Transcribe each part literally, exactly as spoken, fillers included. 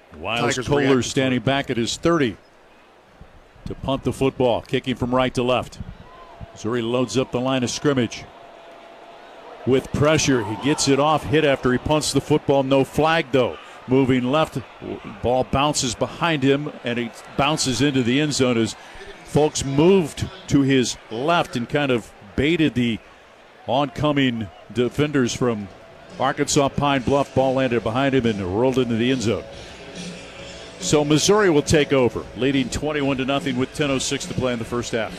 Wiles Tigers Kohler reacted to standing it. back at his thirty to punt the football, kicking from right to left. Missouri loads up the line of scrimmage. With pressure, he gets it off, hit after he punts the football. No flag, though. Moving left, ball bounces behind him, and he bounces into the end zone as folks moved to his left and kind of baited the oncoming defenders from Arkansas Pine Bluff. Ball landed behind him and rolled into the end zone. So Missouri will take over, leading twenty-one to nothing with ten oh six to play in the first half.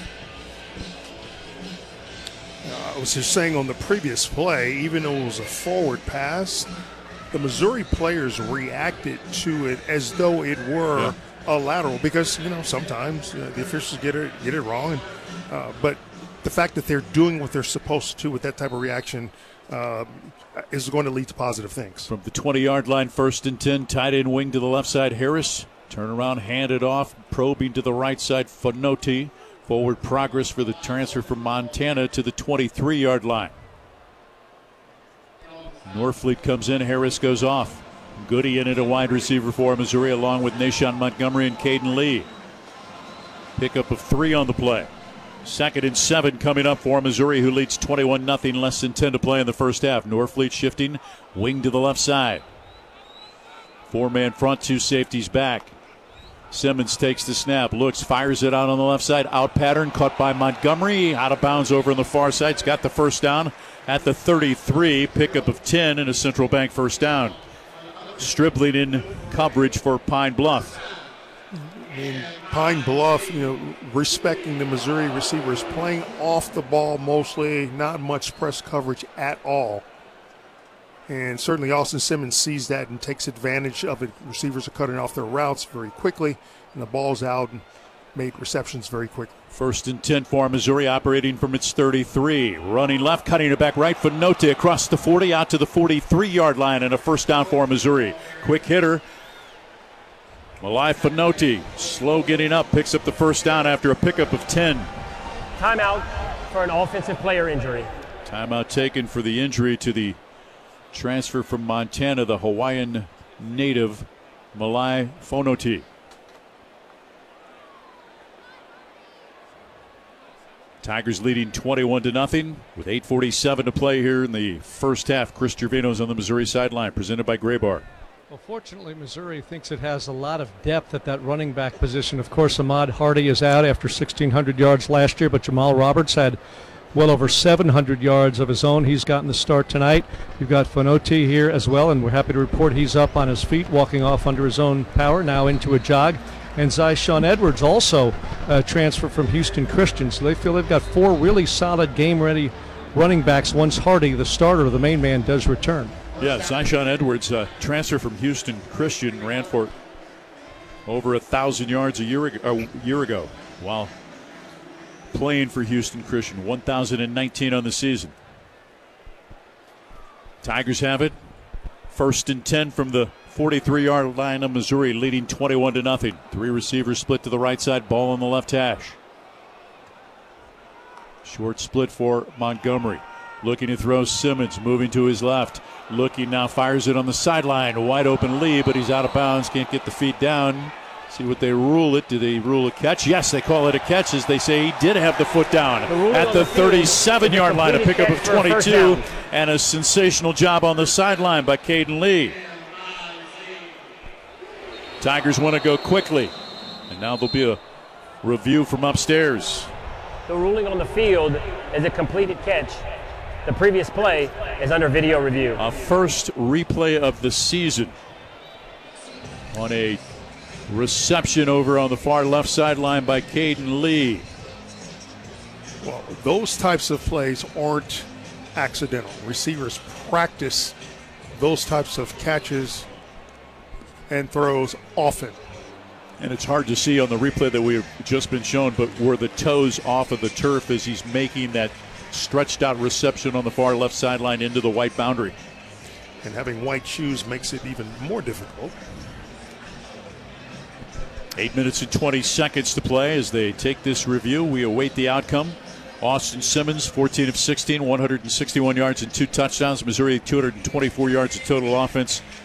I was just saying on the previous play, even though it was a forward pass, the Missouri players reacted to it as though it were yeah. a lateral, because you know sometimes uh, the officials get it get it wrong, and, uh, but the fact that they're doing what they're supposed to with that type of reaction uh, is going to lead to positive things. From the twenty-yard line, first and ten, tight end wing to the left side, Harris. Turn around, hand it off, probing to the right side, Fonoti. Forward progress for the transfer from Montana to the twenty-three-yard line. Norfleet comes in, Harris goes off. Goody in at a wide receiver for Missouri, along with Nashawn Montgomery and Caden Lee. Pickup of three on the play. Second and seven coming up for Missouri, who leads twenty-one nothing, less than ten to play in the first half. Norfleet shifting, wing to the left side. Four-man front, two safeties back. Simmons takes the snap, looks, fires it out on the left side. Out pattern, caught by Montgomery. Out of bounds over on the far side. He's got the first down at the thirty-three. Pickup of ten and a Central Bank first down. Stribling in coverage for Pine Bluff. I mean, Pine Bluff, you know, respecting the Missouri receivers, playing off the ball mostly, not much press coverage at all. And certainly Austin Simmons sees that and takes advantage of it. Receivers are cutting off their routes very quickly, and the ball's out and made receptions very quickly. First and ten for Missouri, operating from its thirty-three. Running left, cutting it back right. Fonoti across the forty, out to the forty-three-yard line, and a first down for Missouri. Quick hitter. Malai Fonoti, slow getting up, picks up the first down after a pickup of ten. Timeout for an offensive player injury. Timeout taken for the injury to the transfer from Montana, the Hawaiian native Malai Fonoti. Tigers leading twenty-one to nothing with eight forty-seven to play here in the first half. Chris Gervino's on the Missouri sideline, presented by Graybar. Well, fortunately, Missouri thinks it has a lot of depth at that running back position. Of course, Ahmad Hardy is out after sixteen hundred yards last year, but Jamal Roberts had well over seven hundred yards of his own. He's gotten the start tonight. You've got Fonoti here as well, and we're happy to report he's up on his feet, walking off under his own power, now into a jog. And Zyshawn Edwards also uh, transferred from Houston Christian. So they feel they've got four really solid game-ready running backs once Hardy, the starter, the main man, does return. Yeah, Zyshawn Edwards, uh, transfer from Houston Christian, ran for over a thousand yards a year ago, a year ago while playing for Houston Christian. one thousand nineteen on the season. Tigers have it. First and ten from the forty-three-yard line of Missouri, leading twenty-one to nothing. Three receivers split to the right side, ball on the left hash. Short split for Montgomery. Looking to throw Simmons, moving to his left. Looking now, fires it on the sideline. Wide open Lee, but he's out of bounds, can't get the feet down. See what they rule it. Do they rule a catch? Yes, they call it a catch, as they say he did have the foot down the at the thirty-seven-yard line. A pickup of twenty-two, and a sensational job on the sideline by Caden Lee. Tigers want to go quickly, and now there'll be a review from upstairs. The ruling on the field is a completed catch. The previous play is under video review. A first replay of the season on a reception over on the far left sideline by Caden Lee. Well, those types of plays aren't accidental. Receivers practice those types of catches and throws often. And it's hard to see on the replay that we've just been shown, but were the toes off of the turf as he's making that stretched out reception on the far left sideline into the white boundary. And having white shoes makes it even more difficult. Eight minutes and twenty seconds to play as they take this review. We await the outcome. Austin Simmons, fourteen of sixteen, one hundred sixty-one yards and two touchdowns. Missouri, two hundred twenty-four yards of total offense.